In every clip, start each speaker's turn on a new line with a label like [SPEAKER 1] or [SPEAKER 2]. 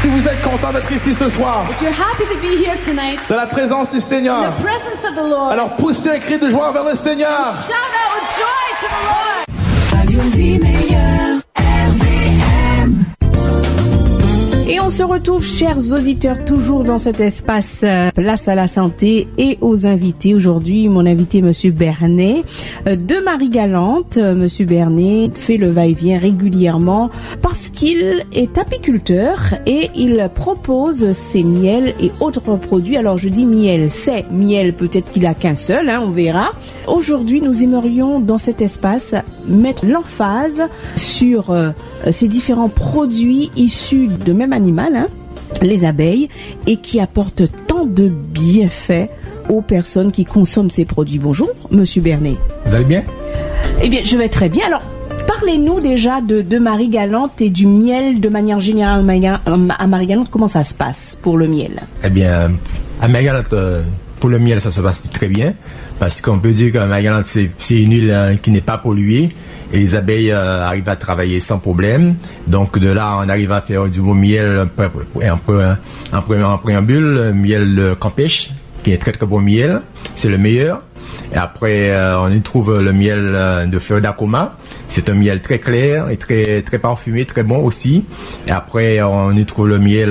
[SPEAKER 1] Si vous êtes content d'être ici ce soir,
[SPEAKER 2] If you're happy to be here tonight,
[SPEAKER 1] dans la présence du
[SPEAKER 2] in
[SPEAKER 1] Seigneur,
[SPEAKER 2] the presence of the Lord,
[SPEAKER 1] alors poussez un cri de joie vers le Seigneur.
[SPEAKER 2] shout out with joy to the Lord.
[SPEAKER 3] Radio Vie Meilleure, RVM.
[SPEAKER 4] Et on se retrouve, chers auditeurs, toujours dans cet espace Place à la santé et aux invités. Aujourd'hui, mon invité, Monsieur Bernet, de Marie-Galante. Monsieur Bernet fait le va-et-vient régulièrement parce qu'il est apiculteur et il propose ses miels et autres produits. Alors, je dis miel, c'est miel, peut-être qu'il a qu'un seul, on verra. Aujourd'hui, nous aimerions, dans cet espace, mettre l'emphase sur ces différents produits issus de même animal, les abeilles, et qui apportent tant de bienfaits aux personnes qui consomment ces produits. Bonjour, Monsieur Bernet.
[SPEAKER 5] Vous allez bien?
[SPEAKER 4] Eh bien, je vais très bien. Alors, parlez-nous déjà de Marie-Galante et du miel de manière générale à Marie-Galante. Comment ça se passe pour le miel?
[SPEAKER 5] Eh bien, à Marie-Galante, pour le miel, ça se passe très bien, parce qu'on peut dire que Marie-Galante, c'est une huile qui n'est pas polluée, et les abeilles arrivent à travailler sans problème. Donc de là, on arrive à faire du beau miel en préambule, miel de Campèche, qui est très très bon miel, c'est le meilleur. Et après, on y trouve le miel de Fleur d'Acoma. C'est un miel très clair et très très parfumé, très bon aussi. Et après, on y trouve le miel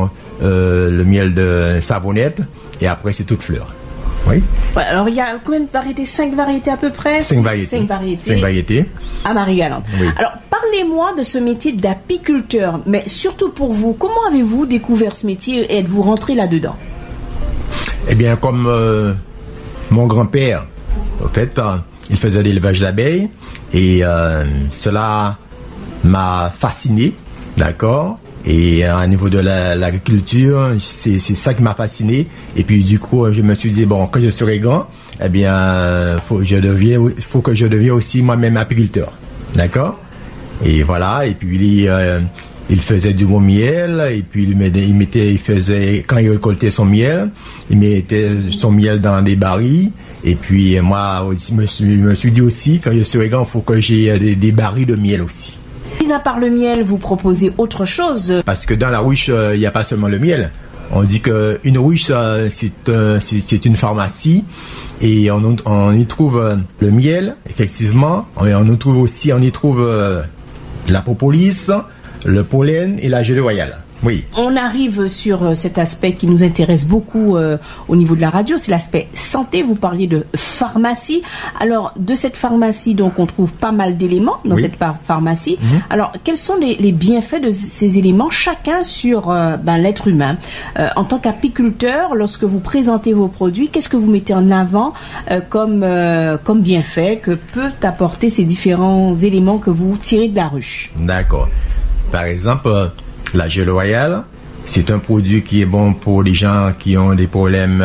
[SPEAKER 5] de Savonnette. Et après, c'est toute fleur. Oui.
[SPEAKER 4] Ouais, alors, il y a combien de variétés? 5 variétés à peu près?
[SPEAKER 5] 5 variétés.
[SPEAKER 4] 5 variétés. À Marie-Galante.
[SPEAKER 5] Oui.
[SPEAKER 4] Alors, parlez-moi de ce métier d'apiculteur, mais surtout pour vous. Comment avez-vous découvert ce métier et êtes-vous rentré là-dedans?
[SPEAKER 5] Eh bien, comme mon grand-père, en fait, il faisait de l'élevage d'abeilles et cela m'a fasciné, d'accord? Et à niveau de l'agriculture, c'est ça qui m'a fasciné. Et puis du coup, je me suis dit, bon, quand je serai grand, eh bien, faut que je devienne aussi moi-même apiculteur. D'accord? Et voilà, et puis il faisait du bon miel, et puis il faisait, quand il récoltait son miel, il mettait son miel dans des barils. Et puis moi aussi, me suis dit aussi, quand je serai grand, il faut que j'ai des barils de miel aussi.
[SPEAKER 4] Mis à part le miel, vous proposez autre chose?
[SPEAKER 5] Parce que dans la ruche, il n'y a pas seulement le miel. On dit qu'une ruche, c'est une pharmacie et on y trouve le miel, effectivement. On y trouve la propolis, le pollen et la gelée royale. Oui.
[SPEAKER 4] On arrive sur cet aspect qui nous intéresse beaucoup au niveau de la radio, c'est l'aspect santé. Vous parliez de pharmacie. Alors, de cette pharmacie, donc, on trouve pas mal d'éléments dans cette pharmacie. Mm-hmm. Alors, quels sont les bienfaits de ces éléments, chacun sur l'être humain? En tant qu'apiculteur, lorsque vous présentez vos produits, qu'est-ce que vous mettez en avant comme bienfait que peut apporter ces différents éléments que vous tirez de la ruche? D'accord.
[SPEAKER 5] Par exemple, la gelée royale, c'est un produit qui est bon pour les gens qui ont des problèmes,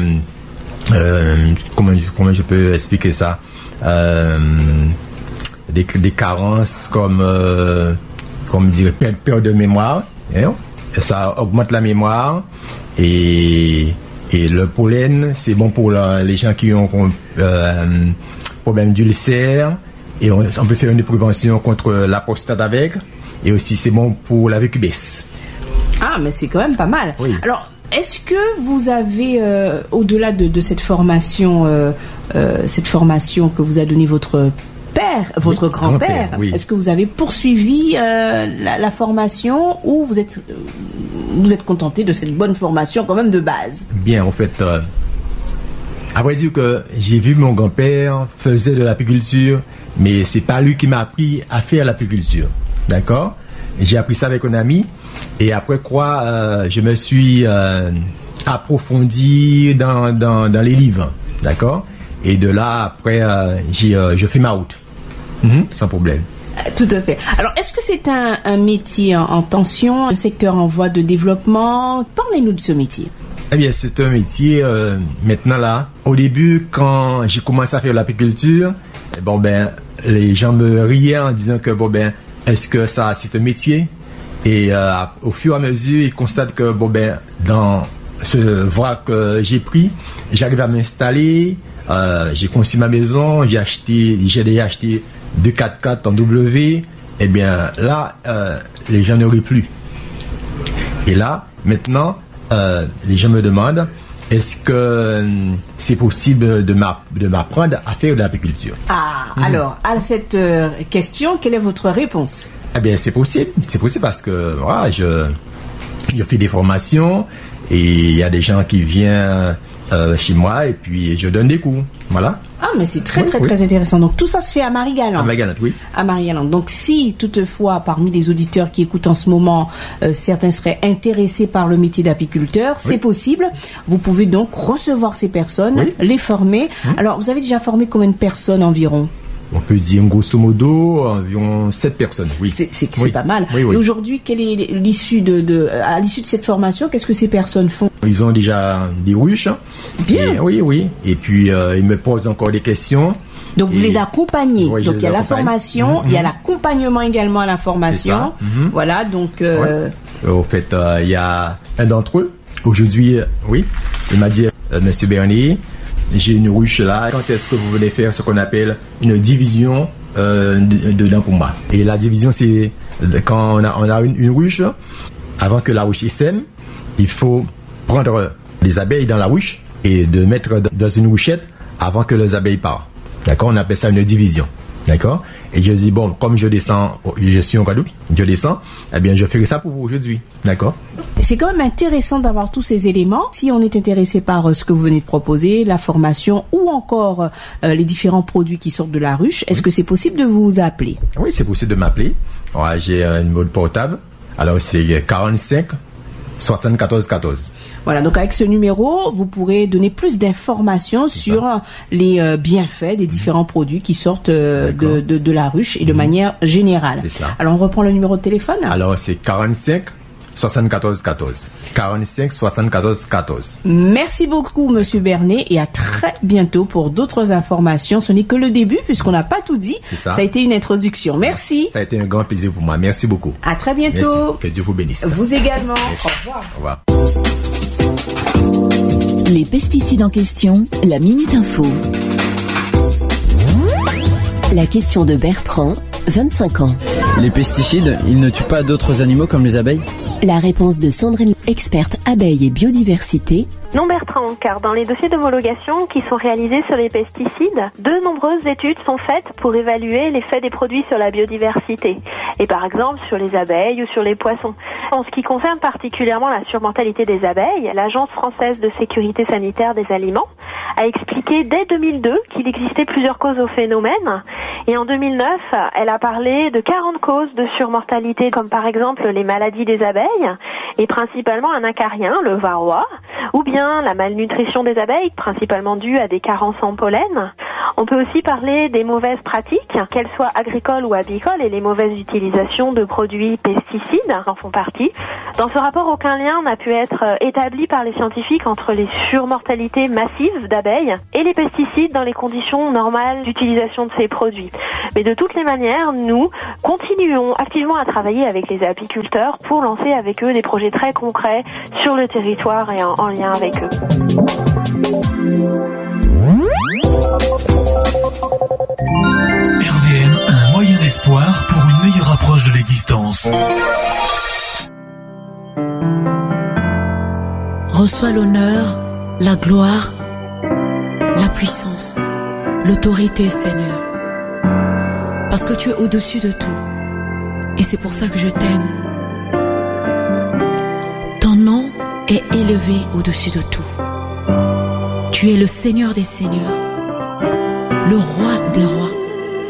[SPEAKER 5] comment je peux expliquer ça, des carences comme dire perte de mémoire, ça augmente la mémoire, et le pollen, c'est bon pour les gens qui ont problème d'ulcère, et on peut faire une prévention contre la prostate avec. Et aussi, c'est bon pour la VQBS.
[SPEAKER 4] Ah, mais c'est quand même pas mal.
[SPEAKER 5] Oui.
[SPEAKER 4] Alors, est-ce que vous avez, au-delà de cette formation que vous a donnée votre père, votre grand-père,
[SPEAKER 5] oui.
[SPEAKER 4] Est-ce que vous avez poursuivi la formation ou vous êtes contenté de cette bonne formation quand même de base?
[SPEAKER 5] Bien, en fait, à vrai dire que j'ai vu mon grand-père faisait de l'apiculture, mais c'est pas lui qui m'a appris à faire l'apiculture. D'accord? J'ai appris ça avec un ami et après quoi je me suis approfondi dans les livres. D'accord? Et de là, après, je fais ma route. Sans problème.
[SPEAKER 4] Tout à fait. Alors, est-ce que c'est un métier en tension, un secteur en voie de développement? Parlez-nous de ce métier.
[SPEAKER 5] Eh bien, c'est un métier, maintenant là, au début, quand j'ai commencé à faire l'apiculture, les gens me riaient en disant que, est-ce que ça, c'est un métier? Et au fur et à mesure, ils constatent que, dans ce voie que j'ai pris, j'arrive à m'installer, j'ai conçu ma maison, j'ai déjà acheté 2 4x4 en W, et bien là, les gens ne rient plus. Et là, maintenant, les gens me demandent, est-ce que c'est possible de m'apprendre à faire de l'apiculture?
[SPEAKER 4] Alors, à cette question, quelle est votre réponse?
[SPEAKER 5] Eh bien, c'est possible. C'est possible parce que voilà, je fais des formations et il y a des gens qui viennent chez moi et puis je donne des cours. Voilà.
[SPEAKER 4] Ah, mais c'est très intéressant. Donc, tout ça se fait à Marie-Galante.
[SPEAKER 5] À Marie-Galante, oui.
[SPEAKER 4] À Marie-Galante. Donc, si toutefois, parmi les auditeurs qui écoutent en ce moment, certains seraient intéressés par le métier d'apiculteur, c'est possible. Vous pouvez donc recevoir ces personnes, les former. Alors, vous avez déjà formé combien de personnes environ?
[SPEAKER 5] On peut dire grosso modo environ 7 personnes. Oui.
[SPEAKER 4] C'est pas mal.
[SPEAKER 5] Oui.
[SPEAKER 4] Et aujourd'hui, quelle est l'issue à l'issue de cette formation, qu'est-ce que ces personnes font?
[SPEAKER 5] Ils ont déjà des ruches.
[SPEAKER 4] Bien.
[SPEAKER 5] Et, oui. Et puis ils me posent encore des questions.
[SPEAKER 4] Donc vous les accompagnez.
[SPEAKER 5] Oui,
[SPEAKER 4] donc il y a la formation, il y a l'accompagnement également à la formation. Voilà, donc
[SPEAKER 5] au fait, il y a un d'entre eux aujourd'hui, il m'a dit Monsieur Bernier, j'ai une ruche là. Quand est-ce que vous voulez faire ce qu'on appelle une division de l'encombre? Et la division, c'est quand on a une ruche, avant que la ruche sème, il faut prendre les abeilles dans la ruche et de mettre dans une ruchette avant que les abeilles partent. D'accord? On appelle ça une division. D'accord? Et je dis, bon, comme je descends, je suis en Guadeloupe, je descends, eh bien, je ferai ça pour vous aujourd'hui. D'accord?
[SPEAKER 4] C'est quand même intéressant d'avoir tous ces éléments. Si on est intéressé par ce que vous venez de proposer, la formation ou encore les différents produits qui sortent de la ruche, est-ce que c'est possible de vous appeler?
[SPEAKER 5] Oui, c'est possible de m'appeler. Ouais, j'ai un numéro de portable. Alors, c'est 45 74 14.
[SPEAKER 4] Voilà, donc avec ce numéro, vous pourrez donner plus d'informations sur les bienfaits des différents produits qui sortent de la ruche et de manière générale.
[SPEAKER 5] C'est ça.
[SPEAKER 4] Alors, on reprend le numéro de téléphone.
[SPEAKER 5] Alors, c'est 45 74 14. 45 74 14.
[SPEAKER 4] Merci beaucoup, Monsieur Bernet, et à très bientôt pour d'autres informations. Ce n'est que le début, puisqu'on n'a pas tout dit.
[SPEAKER 5] C'est ça.
[SPEAKER 4] Ça a été une introduction. Merci.
[SPEAKER 5] Ça a été un grand plaisir pour moi. Merci beaucoup.
[SPEAKER 4] À très bientôt.
[SPEAKER 5] Merci. Que Dieu vous bénisse.
[SPEAKER 4] Vous également.
[SPEAKER 5] Merci.
[SPEAKER 4] Au revoir.
[SPEAKER 5] Au revoir.
[SPEAKER 3] Les pesticides en question, la Minute Info. La question de Bertrand, 25 ans.
[SPEAKER 6] Les pesticides, ils ne tuent pas d'autres animaux comme les abeilles?
[SPEAKER 3] La réponse de Sandrine, experte abeilles et biodiversité.
[SPEAKER 7] Non Bertrand, car dans les dossiers d'homologation qui sont réalisés sur les pesticides, de nombreuses études sont faites pour évaluer l'effet des produits sur la biodiversité, et par exemple sur les abeilles ou sur les poissons. En ce qui concerne particulièrement la surmortalité des abeilles, l'Agence française de sécurité sanitaire des aliments a expliqué dès 2002 qu'il existait plusieurs causes au phénomène, et en 2009, elle a parlé de 40 causes de surmortalité, comme par exemple les maladies des abeilles, et principalement un acarien, le varroa, ou bien la malnutrition des abeilles, principalement due à des carences en pollen. On peut aussi parler des mauvaises pratiques, qu'elles soient agricoles ou apicoles, et les mauvaises utilisations de produits pesticides en font partie. Dans ce rapport, aucun lien n'a pu être établi par les scientifiques entre les surmortalités massives d'abeilles et les pesticides dans les conditions normales d'utilisation de ces produits. Mais de toutes les manières, nous continuons activement à travailler avec les apiculteurs pour lancer avec eux des projets très concrets sur le territoire et en lien avec eux.
[SPEAKER 8] RVM, un moyen d'espoir pour une meilleure approche de l'existence.
[SPEAKER 9] Reçois l'honneur, la gloire, la puissance, l'autorité, Seigneur. Parce que tu es au-dessus de tout. Et c'est pour ça que je t'aime. Ton nom est élevé au-dessus de tout. Tu es le Seigneur des seigneurs, le roi des rois.